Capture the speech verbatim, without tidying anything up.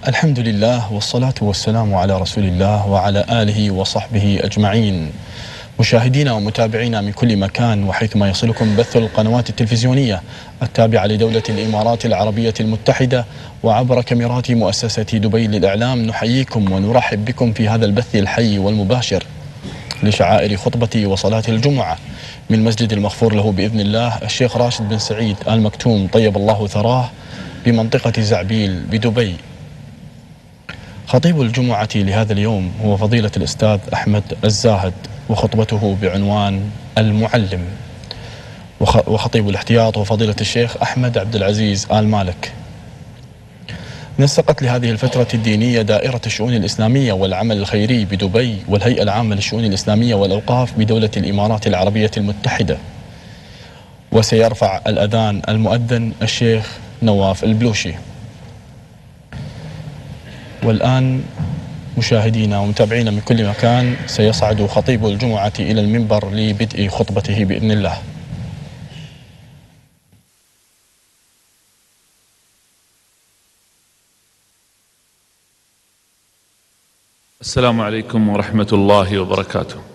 الحمد لله والصلاة والسلام على رسول الله وعلى آله وصحبه أجمعين. مشاهدينا ومتابعينا من كل مكان وحيثما يصلكم بث القنوات التلفزيونية التابعة لدولة الإمارات العربية المتحدة وعبر كاميرات مؤسسة دبي للإعلام، نحييكم ونرحب بكم في هذا البث الحي والمباشر لشعائر خطبة وصلاة الجمعة من مسجد المغفور له بإذن الله الشيخ راشد بن سعيد آل مكتوم طيب الله ثراه بمنطقة زعبيل بدبي. خطيب الجمعة لهذا اليوم هو فضيلة الأستاذ أحمد الزاهد، وخطبته بعنوان المعلم. وخطيب الاحتياط هو فضيلة الشيخ أحمد عبد العزيز آل مالك. نسقت لهذه الفترة الدينية دائرة الشؤون الإسلامية والعمل الخيري بدبي والهيئة العامة للشؤون الإسلامية والأوقاف بدولة الإمارات العربية المتحدة. وسيرفع الأذان المؤذن الشيخ نواف البلوشي. والآن مشاهدينا ومتابعينا من كل مكان سيصعد خطيب الجمعة إلى المنبر لبدء خطبته بإذن الله. السلام عليكم ورحمة الله وبركاته.